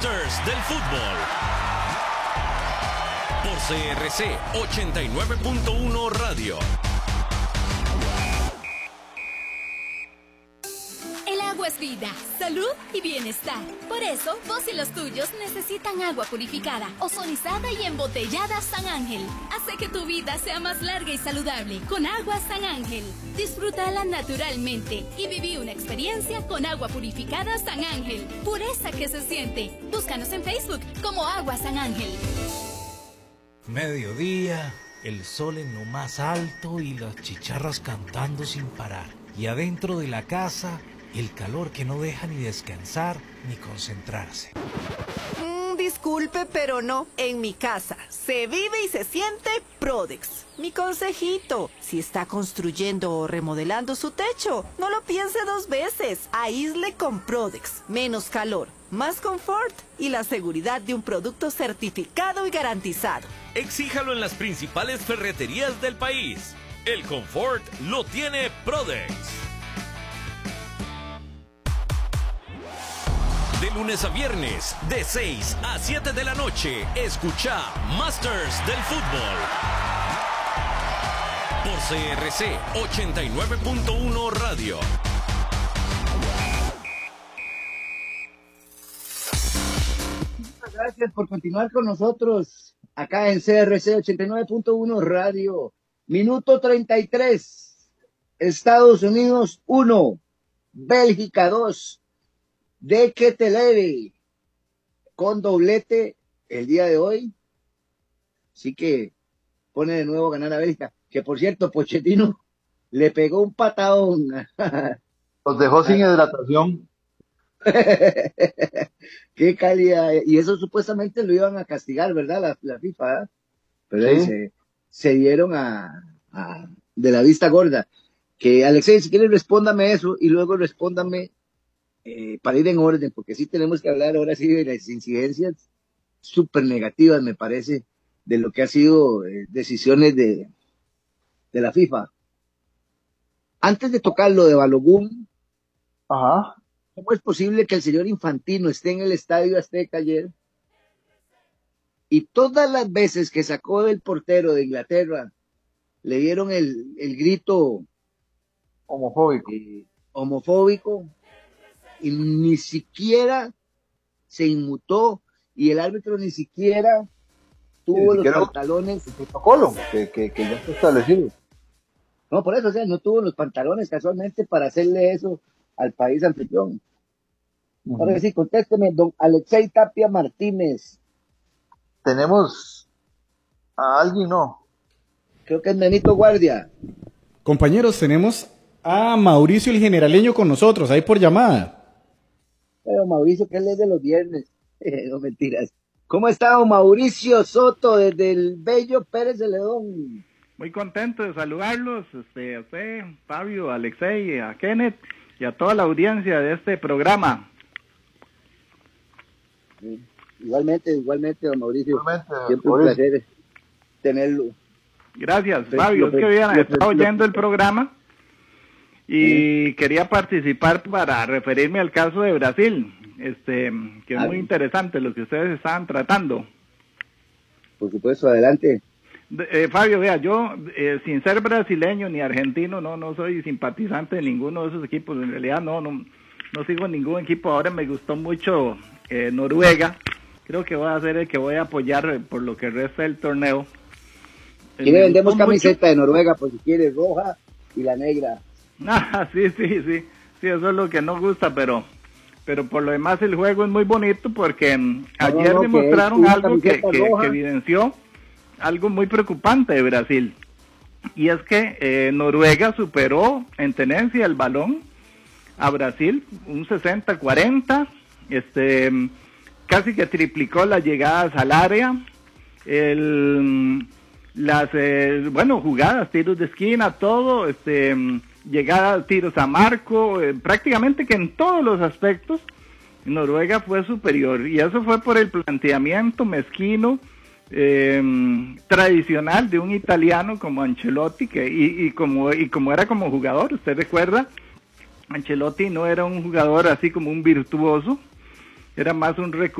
Masters del Fútbol. Por CRC 89.1 Radio. El agua es vida, salud y bienestar. Por eso, vos y los tuyos necesitan agua purificada, ozonizada y embotellada San Ángel. Hace que tu vida sea más larga y saludable con agua San Ángel. Disfrútala naturalmente y viví una experiencia con agua purificada San Ángel. Pureza que se siente. Búscanos en Facebook como Agua San Ángel. Mediodía, el sol en lo más alto y las chicharras cantando sin parar. Y adentro de la casa, el calor que no deja ni descansar ni concentrarse. Disculpe, pero no. En mi casa se vive y se siente Prodex. Mi consejito, si está construyendo o remodelando su techo, no lo piense dos veces. Aísle con Prodex. Menos calor, más confort y la seguridad de un producto certificado y garantizado. Exíjalo en las principales ferreterías del país. El confort lo tiene Prodex. De lunes a viernes, de 6 a 7 de la noche, escucha Masters del Fútbol. Por CRC 89.1 Radio. Muchas gracias por continuar con nosotros acá en CRC 89.1 Radio. Minuto 33. Estados Unidos 1, Bélgica 2. De que Televe con doblete el día de hoy. Así que pone de nuevo a ganar a Bélgica. Que por cierto, Pochettino le pegó un patadón. Los dejó sin hidratación. Qué calidad. Y eso supuestamente lo iban a castigar, ¿verdad? La FIFA. ¿Eh? Pero ahí se dieron de la vista gorda. Que Alexei, si quieres, respóndame eso y luego respóndame. Para ir en orden, porque sí tenemos que hablar ahora sí de las incidencias súper negativas, me parece, de lo que ha sido decisiones de la FIFA. Antes de tocar lo de Balogun, ¿cómo es posible que el señor Infantino esté en el Estadio Azteca ayer y todas las veces que sacó del portero de Inglaterra le dieron el grito homofóbico? Y ni siquiera se inmutó y el árbitro ni siquiera tuvo los pantalones. El protocolo que ya está establecido. No, por eso, o sea, no tuvo los pantalones casualmente para hacerle eso al país anfitrión. Ahora sí, contésteme, don Alexei Tapia Martínez. ¿Tenemos a alguien, no? Creo que es Benito Guardia. Compañeros, tenemos a Mauricio el Generaleño con nosotros, ahí por llamada. Pero Mauricio, que él es de los viernes. No mentiras. ¿Cómo está don Mauricio Soto desde el bello Pérez de León? Muy contento de saludarlos, a usted, Fabio, a Alexei, a Kenneth y a toda la audiencia de este programa. Igualmente, don Mauricio. Siempre un placer tenerlo. Gracias, Fabio. Es que habían estado oyendo el programa y quería participar para referirme al caso de Brasil, que es muy interesante lo que ustedes estaban tratando. Por supuesto, adelante. Fabio, vea, yo sin ser brasileño ni argentino, no soy simpatizante de ninguno de esos equipos. En realidad no sigo ningún equipo. Ahora me gustó mucho Noruega. Creo que voy a ser el que voy a apoyar por lo que resta del torneo. Y le vendemos camiseta de Noruega, por si quieres, roja y la negra. Sí, eso es lo que no gusta, pero por lo demás el juego es muy bonito porque ayer demostraron algo que evidenció algo muy preocupante de Brasil, y es que Noruega superó en tenencia el balón a Brasil, un 60-40, casi que triplicó las llegadas al área, jugadas, tiros de esquina, todo, llegadas, tiros a marco, prácticamente que en todos los aspectos Noruega fue superior, y eso fue por el planteamiento mezquino tradicional de un italiano como Ancelotti, y como era como jugador. Usted recuerda, Ancelotti no era un jugador así como un virtuoso, era más un